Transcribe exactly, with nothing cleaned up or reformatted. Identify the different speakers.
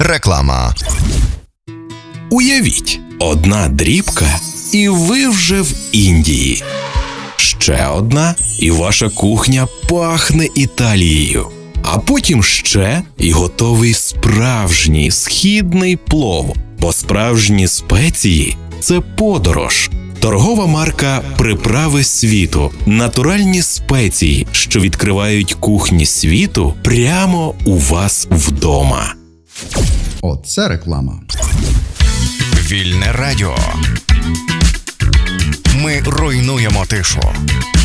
Speaker 1: Реклама.
Speaker 2: Уявіть, одна дрібка, і ви вже в Індії. Ще одна, і ваша кухня пахне Італією. А потім ще, і готовий справжній східний плов. Бо справжні спеції – це подорож. Торгова марка «Приправи світу» – натуральні спеції, що відкривають кухні світу прямо у вас вдома.
Speaker 3: Оце реклама.
Speaker 1: Вільне радіо. Ми руйнуємо тишу.